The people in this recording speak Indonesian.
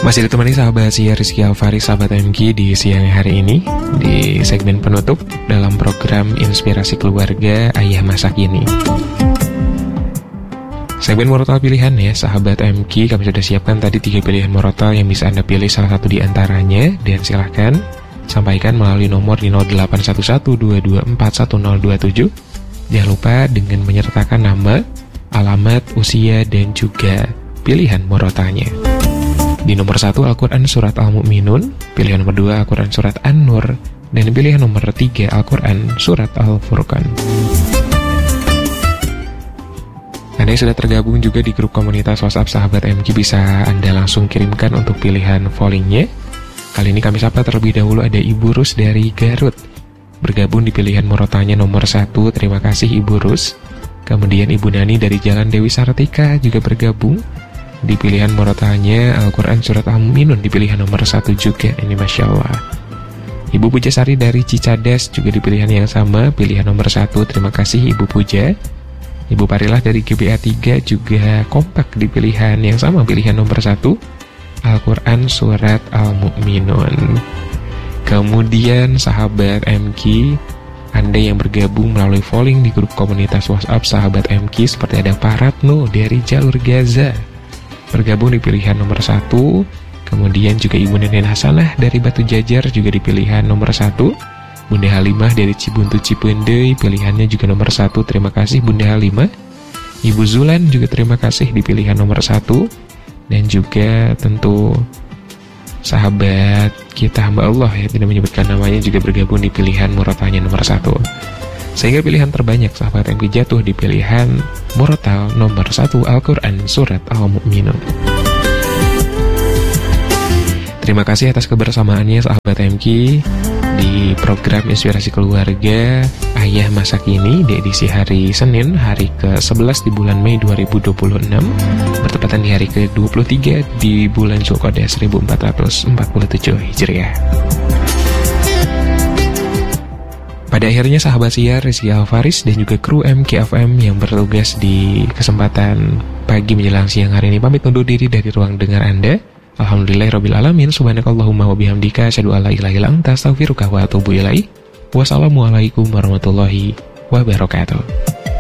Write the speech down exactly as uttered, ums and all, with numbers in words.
Masih ditemani sahabat Sia Rizky Alfaris, sahabat M K di siang hari ini di segmen penutup dalam program Inspirasi Keluarga Ayah Masa Kini. Segmen murotal pilihan ya sahabat M K, kami sudah siapkan tadi tiga pilihan murotal yang bisa Anda pilih salah satu di antaranya, dan silahkan sampaikan melalui nomor di nol delapan satu satu dua dua empat satu nol dua tujuh. Jangan lupa dengan menyertakan nama, alamat, usia, dan juga pilihan murotalnya. Di nomor satu Al-Quran Surat Al-Mu'minun, pilihan nomor dua Al-Quran Surat An-Nur, dan pilihan nomor tiga Al-Quran Surat Al-Furqan. Anda yang sudah tergabung juga di grup komunitas WhatsApp Sahabat M K, bisa Anda langsung kirimkan untuk pilihan volleynya. Kali ini kami sapa terlebih dahulu ada Ibu Rus dari Garut, bergabung di pilihan murotalnya nomor satu. Terima kasih Ibu Rus. Kemudian Ibu Nani dari Jalan Dewi Sartika juga bergabung di pilihan murotalnya Al-Quran Surat Al-Mu'minun di pilihan nomor satu juga. Ini Masya Allah. Ibu Pujasari dari Cicadas juga di pilihan yang sama, pilihan nomor satu. Terima kasih Ibu Puja. Ibu Parilah dari G B A tiga juga kompak di pilihan yang sama, pilihan nomor satu Al-Quran Surat Al-Mu'minun. Kemudian sahabat M K, Anda yang bergabung melalui polling di grup komunitas WhatsApp Sahabat M K, seperti ada Pak Ratno dari Jalur Gaza, bergabung di pilihan nomor satu. Kemudian juga Ibu Nenen Hasanah dari Batu Jajar juga di pilihan nomor satu. Bunda Halimah dari Cibuntu Cipendei, pilihannya juga nomor satu. Terima kasih Bunda Halimah. Ibu Zulan juga terima kasih di pilihan nomor satu. Dan juga tentu sahabat kita hamba Allah ya, tidak menyebutkan namanya, juga bergabung di pilihan murotalnya nomor satu. Sehingga pilihan terbanyak sahabat M K jatuh di pilihan murotal nomor satu Al-Quran Surat Al-Mu'minun. Terima kasih atas kebersamaannya sahabat M K di program Inspirasi Keluarga Ayah Masa Kini di edisi hari Senin, hari ke sebelas di bulan Mei dua ribu dua puluh enam, bertepatan di hari ke dua puluh tiga di bulan Zulqa'dah seribu empat ratus empat puluh tujuh Hijriah. Pada akhirnya sahabat siar Rizky Alfaris dan juga kru M K F M yang bertugas di kesempatan pagi menjelang siang hari ini pamit undur diri dari ruang dengar Anda. Alhamdulillahirrabbilalamin. Subhanakallahumma wabihamdika asyhadu an la ilaha illa anta astaghfiruka wa atubu ilaik. Wassalamualaikum warahmatullahi wabarakatuh.